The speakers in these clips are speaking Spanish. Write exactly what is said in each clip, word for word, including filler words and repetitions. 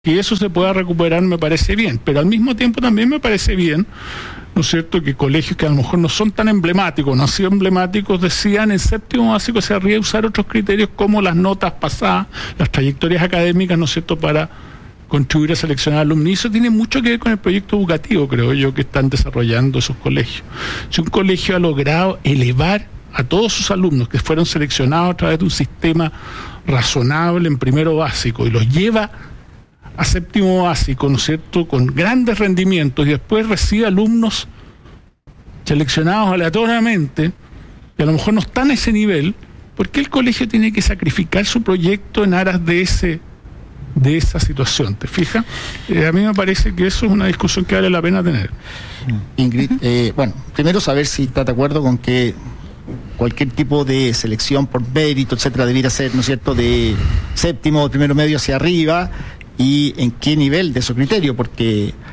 Que eso se pueda recuperar me parece bien, pero al mismo tiempo también me parece bien, ¿no es cierto?, que colegios que a lo mejor no son tan emblemáticos, no han sido emblemáticos, decían en séptimo básico se debería usar otros criterios como las notas pasadas, las trayectorias académicas, ¿no es cierto?, para contribuir a seleccionar alumnos. Y eso tiene mucho que ver con el proyecto educativo, creo yo, que están desarrollando esos colegios. Si un colegio ha logrado elevar a todos sus alumnos que fueron seleccionados a través de un sistema razonable en primero básico y los lleva a séptimo básico, ¿no es cierto?, con grandes rendimientos, y después recibe alumnos seleccionados aleatoriamente, que a lo mejor no están a ese nivel, ¿por qué el colegio tiene que sacrificar su proyecto en aras de ese de esa situación? ¿Te fijas? Eh, a mí me parece que eso es una discusión que vale la pena tener. Ingrid, eh, bueno, primero saber si está de acuerdo con que cualquier tipo de selección por mérito, etcétera, debiera ser, ¿no es cierto?, de séptimo o primero medio hacia arriba, y en qué nivel de su criterio, porque eh,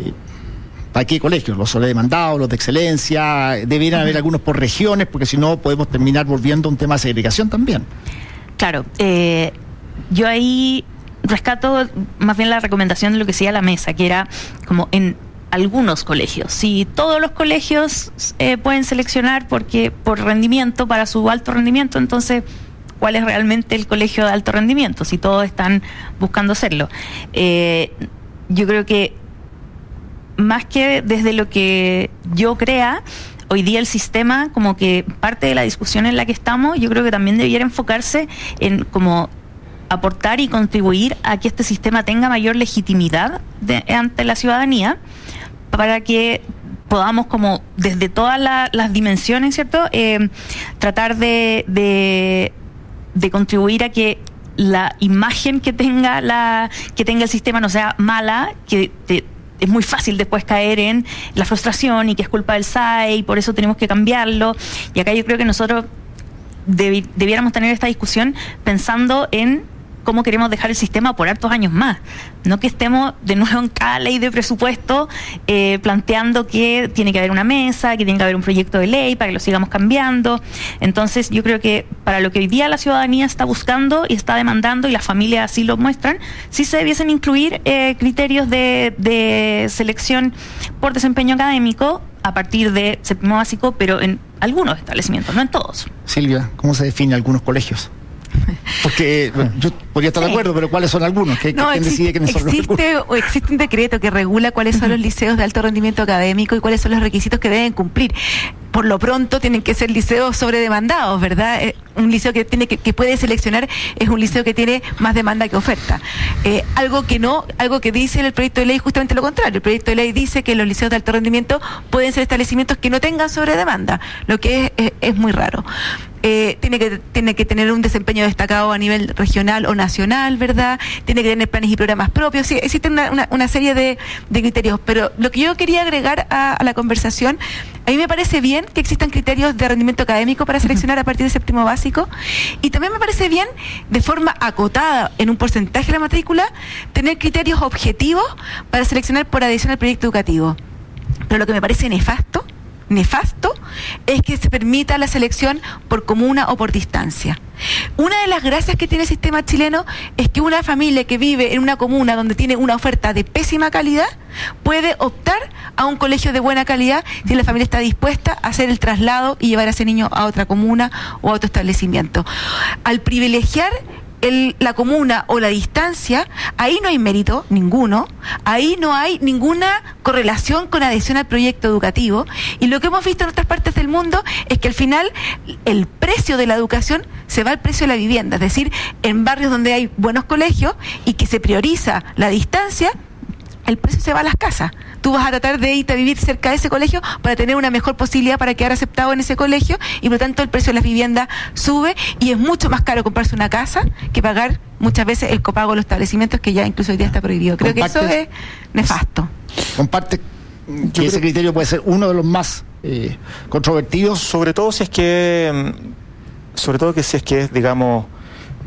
¿para qué colegios? Los sobredemandados, los de excelencia, debieran haber algunos por regiones, porque si no podemos terminar volviendo a un tema de segregación también. Claro, eh, yo ahí rescato más bien la recomendación de lo que decía la mesa, que era como en algunos colegios. Si todos los colegios eh, pueden seleccionar porque por rendimiento, para su alto rendimiento, entonces ¿cuál es realmente el colegio de alto rendimiento? Si todos están buscando hacerlo. Eh, yo creo que más que desde lo que yo crea, hoy día el sistema, como que parte de la discusión en la que estamos, yo creo que también debiera enfocarse en como aportar y contribuir a que este sistema tenga mayor legitimidad de, ante la ciudadanía, para que podamos, como desde todas la, las dimensiones, ¿cierto?, eh, tratar de, de, de contribuir a que la imagen que tenga la que tenga el sistema no sea mala, que te, es muy fácil después caer en la frustración y que es culpa del S A E y por eso tenemos que cambiarlo. Y acá yo creo que nosotros debi, debiéramos tener esta discusión pensando en cómo queremos dejar el sistema por hartos años más. No que estemos de nuevo en cada ley de presupuesto eh, planteando que tiene que haber una mesa, que tiene que haber un proyecto de ley para que lo sigamos cambiando. Entonces yo creo que para lo que hoy día la ciudadanía está buscando y está demandando, y las familias así lo muestran, sí se debiesen incluir eh, criterios de, de selección por desempeño académico a partir de séptimo básico, pero en algunos establecimientos, no en todos. Silvia, ¿cómo se define algunos colegios? Porque bueno, yo podría estar sí. de acuerdo, pero ¿cuáles son algunos? ¿Quién no, decide quiénes son los existe, o existe un decreto que regula cuáles son los liceos de alto rendimiento académico y cuáles son los requisitos que deben cumplir. Por lo pronto tienen que ser liceos sobredemandados, ¿verdad? Eh, un liceo que tiene que, que puede seleccionar es un liceo que tiene más demanda que oferta. Eh, algo que no, algo que dice el proyecto de ley justamente lo contrario. El proyecto de ley dice que los liceos de alto rendimiento pueden ser establecimientos que no tengan sobredemanda, lo que es, es, es muy raro. Eh, tiene que tiene que tener un desempeño destacado a nivel regional o nacional, ¿verdad? Tiene que tener planes y programas propios. Sí, existen una, una, una serie de, de criterios, pero lo que yo quería agregar a, a la conversación, a mí me parece bien que existan criterios de rendimiento académico para seleccionar a partir de séptimo básico, y también me parece bien, de forma acotada en un porcentaje de la matrícula, tener criterios objetivos para seleccionar por adhesión al proyecto educativo. Pero lo que me parece nefasto nefasto es que se permita la selección por comuna o por distancia. Una de las gracias que tiene el sistema chileno es que una familia que vive en una comuna donde tiene una oferta de pésima calidad puede optar a un colegio de buena calidad si la familia está dispuesta a hacer el traslado y llevar a ese niño a otra comuna o a otro establecimiento. Al privilegiar El, la comuna o la distancia, ahí no hay mérito ninguno, ahí no hay ninguna correlación con adhesión al proyecto educativo, y lo que hemos visto en otras partes del mundo es que al final el precio de la educación se va al precio de la vivienda, es decir, en barrios donde hay buenos colegios y que se prioriza la distancia, el precio se va a las casas. Tú vas a tratar de irte a vivir cerca de ese colegio para tener una mejor posibilidad para quedar aceptado en ese colegio, y por lo tanto el precio de las viviendas sube, y es mucho más caro comprarse una casa que pagar muchas veces el copago de los establecimientos, que ya incluso hoy día está prohibido. Creo Comparte, que eso es nefasto. Comparte que ese criterio puede ser uno de los más eh, controvertidos, sobre todo si es que sobre todo que si es que es, digamos,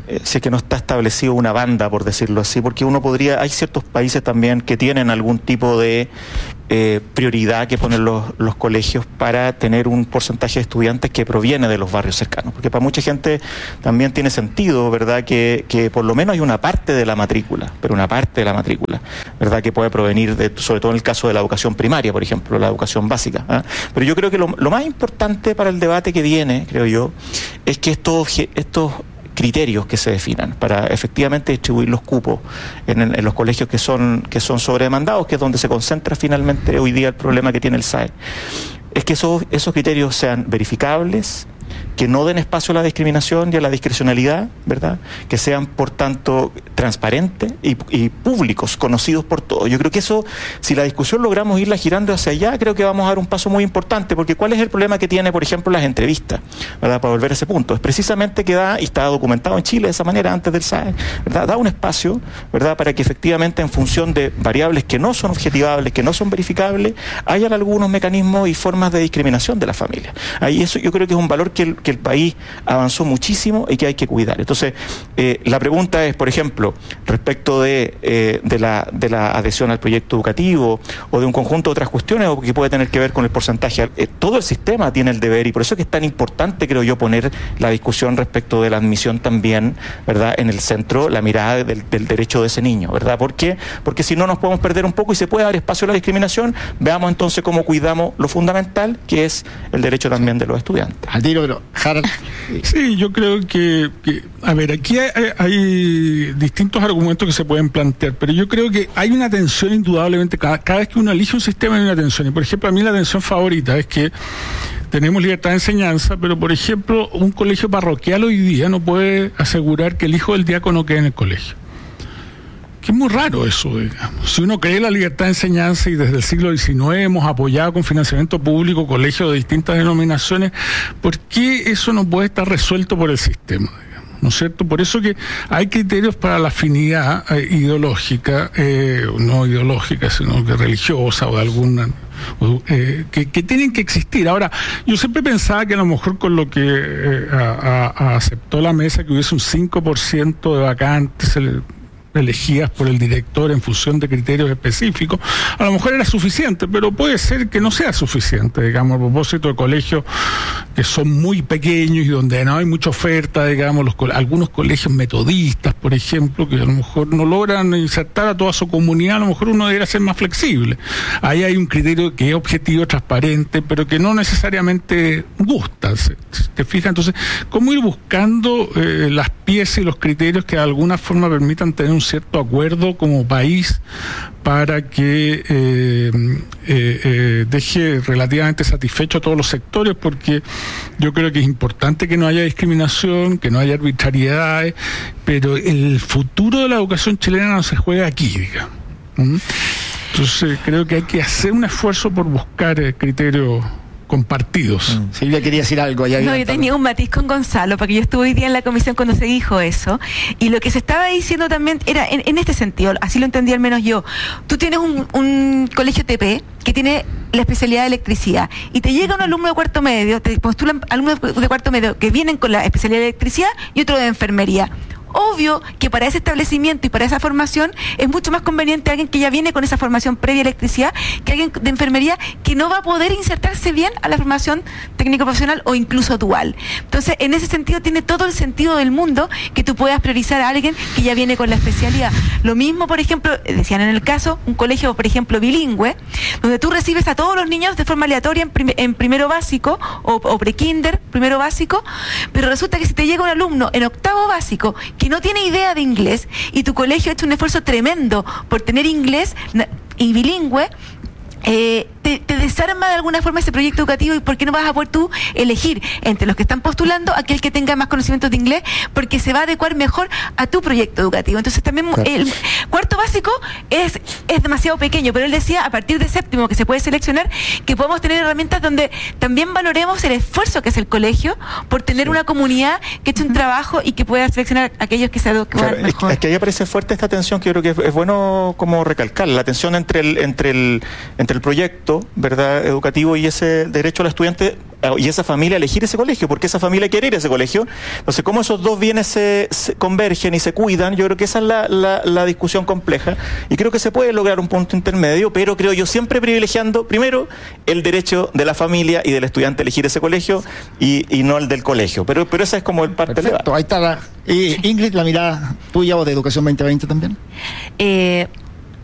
eh, si es que no está establecido una banda, por decirlo así, porque uno podría, hay ciertos países también que tienen algún tipo de eh, prioridad que ponen los, los colegios para tener un porcentaje de estudiantes que proviene de los barrios cercanos, porque para mucha gente también tiene sentido, ¿verdad?, que, que por lo menos hay una parte de la matrícula, pero una parte de la matrícula, ¿verdad?, que puede provenir de, sobre todo en el caso de la educación primaria, por ejemplo, la educación básica, ¿eh? Pero yo creo que lo, lo más importante para el debate que viene, creo yo, es que estos, estos criterios que se definan para efectivamente distribuir los cupos en, en los colegios que son, que son sobredemandados, que es donde se concentra finalmente hoy día el problema que tiene el S A E, es que esos, esos criterios sean verificables, que no den espacio a la discriminación y a la discrecionalidad, ¿verdad?, que sean, por tanto, transparentes y, y públicos, conocidos por todos. Yo creo que eso, si la discusión logramos irla girando hacia allá, creo que vamos a dar un paso muy importante, porque ¿cuál es el problema que tiene, por ejemplo, las entrevistas, ¿verdad?, para volver a ese punto? Es precisamente que da, y está documentado en Chile de esa manera antes del S A E, ¿verdad?, da un espacio, ¿verdad?, para que efectivamente, en función de variables que no son objetivables, que no son verificables, hayan algunos mecanismos y formas de discriminación de la familia. Ahí eso yo creo que es un valor que el, que el país avanzó muchísimo y que hay que cuidar. Entonces, eh, la pregunta es, por ejemplo, respecto de, eh, de, la, de la adhesión al proyecto educativo o de un conjunto de otras cuestiones o que puede tener que ver con el porcentaje. Eh, todo el sistema tiene el deber, y por eso es que es tan importante, creo yo, poner la discusión respecto de la admisión también, ¿verdad?, en el centro, la mirada del, del derecho de ese niño, ¿verdad? ¿Por qué? Porque si no nos podemos perder un poco y se puede dar espacio a la discriminación. Veamos entonces cómo cuidamos lo fundamental, que es el derecho también de los estudiantes. Al tiro, pero Harold. Sí, yo creo que, que a ver, aquí hay, hay distintos argumentos que se pueden plantear, pero yo creo que hay una tensión indudablemente, cada, cada vez que uno elige un sistema hay una tensión, y por ejemplo a mí la tensión favorita es que tenemos libertad de enseñanza, pero por ejemplo un colegio parroquial hoy día no puede asegurar que el hijo del diácono quede en el colegio. Que es muy raro eso, digamos. Si uno cree en la libertad de enseñanza y desde el siglo diecinueve hemos apoyado con financiamiento público colegios de distintas denominaciones, ¿por qué eso no puede estar resuelto por el sistema? Digamos, ¿no es cierto? Por eso que hay criterios para la afinidad eh, ideológica, eh, no ideológica, sino que religiosa o de alguna... Eh, que, que tienen que existir. Ahora, yo siempre pensaba que a lo mejor con lo que eh, a, a, aceptó la mesa, que hubiese un cinco por ciento de vacantes elegidas por el director en función de criterios específicos, a lo mejor era suficiente, pero puede ser que no sea suficiente, digamos, a propósito de colegios que son muy pequeños y donde no hay mucha oferta, digamos, los, algunos colegios metodistas, por ejemplo, que a lo mejor no logran insertar a toda su comunidad, a lo mejor uno debería ser más flexible. Ahí hay un criterio que es objetivo, transparente, pero que no necesariamente gusta, ¿se, te fijas? Entonces, ¿cómo ir buscando eh, las piezas y los criterios que de alguna forma permitan tener un cierto acuerdo como país para que eh, eh, eh, deje relativamente satisfecho a todos los sectores? Porque yo creo que es importante que no haya discriminación, que no haya arbitrariedades, pero el futuro de la educación chilena no se juega aquí, digamos. ¿Mm? Entonces creo que hay que hacer un esfuerzo por buscar eh, criterios compartidos. Mm. Silvia quería decir algo. Allá no, yo tenía un matiz con Gonzalo, porque yo estuve hoy día en la comisión cuando se dijo eso, y lo que se estaba diciendo también era en, en este sentido, así lo entendí al menos yo. Tú tienes un, un colegio T P que tiene la especialidad de electricidad, y te llega un alumno de cuarto medio, te postulan alumnos de cuarto medio que vienen con la especialidad de electricidad y otro de enfermería. Obvio que para ese establecimiento y para esa formación es mucho más conveniente alguien que ya viene con esa formación previa de electricidad que alguien de enfermería que no va a poder insertarse bien a la formación técnico-profesional o incluso dual. Entonces, en ese sentido, tiene todo el sentido del mundo que tú puedas priorizar a alguien que ya viene con la especialidad. Lo mismo, por ejemplo, decían en el caso, un colegio, por ejemplo, bilingüe, donde tú recibes a todos los niños de forma aleatoria en, prim en primero básico o, o pre-kinder, primero básico, pero resulta que si te llega un alumno en octavo básico que no tiene idea de inglés y tu colegio ha hecho un esfuerzo tremendo por tener inglés y bilingüe, eh, te, te desarma de alguna forma ese proyecto educativo. ¿Y por qué no vas a poder tú elegir entre los que están postulando aquel que tenga más conocimientos de inglés? Porque se va a adecuar mejor a tu proyecto educativo. Entonces también claro. El cuarto básico es, es demasiado pequeño, pero él decía a partir de séptimo que se puede seleccionar, que podemos tener herramientas donde también valoremos el esfuerzo que hace el colegio por tener sí. una comunidad que eche un trabajo y que pueda seleccionar a aquellos que se adecuan claro, mejor. Es que ahí aparece fuerte esta tensión que yo creo que es, es bueno como recalcar, la tensión entre el, entre el, entre el proyecto, ¿verdad?, educativo y ese derecho al estudiante y esa familia elegir ese colegio, porque esa familia quiere ir a ese colegio. Entonces, cómo esos dos bienes se, se convergen y se cuidan, yo creo que esa es la, la, la discusión compleja, y creo que se puede lograr un punto intermedio, pero creo yo siempre privilegiando primero el derecho de la familia y del estudiante a elegir ese colegio y, y no el del colegio. Pero, pero esa es como el parte Perfecto, del debate. ahí está la, eh, Ingrid, la mirada tuya o de Educación veinte veinte también. Eh,